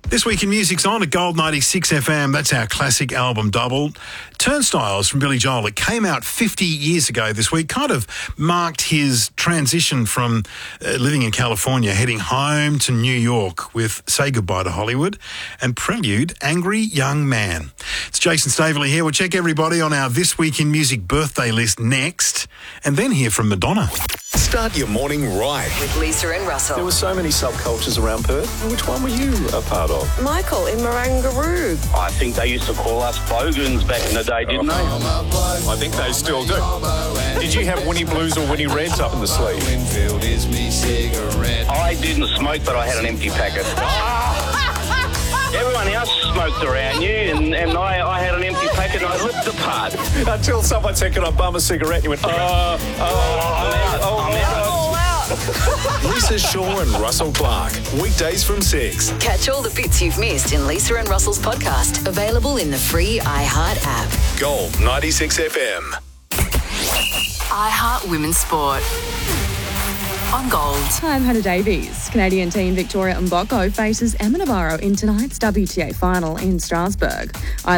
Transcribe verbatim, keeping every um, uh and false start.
This week in music's on at Gold ninety-six F M. That's our classic album double. Turnstiles from Billy Joel. It came out fifty years ago this week. Kind of marked his transition from uh, living in California, heading home to New York with Say Goodbye to Hollywood and Prelude, Angry Young Man. It's Jason Staveley here. We'll check everybody on our This Week in Music birthday list next and then hear from Madonna. Start your morning right with Lisa and Russell. There were so many subcultures around Perth. Which one were you a part of? Michael in Marangaroo. I think they used to call us bogans back in the day, didn't they? I think they still do. Did you have Winnie Blues or Winnie Reds up in the sleeve? I didn't smoke, but I had an empty packet. Everyone else smoked around you, and, and I, I had an empty packet and I looked the part. Until someone said, "Can I bum a cigarette?" And you went, uh, uh, I'm out, oh, I'm out. Lisa Shaw and Russell Clark. Weekdays from six. Catch all the bits you've missed in Lisa and Russell's podcast. Available in the free iHeart app. Gold ninety-six F M. iHeart Women's Sport. On Gold. I'm Hannah Davies. Canadian team Victoria Mboko faces Emma Navarro in tonight's W T A final in Strasbourg.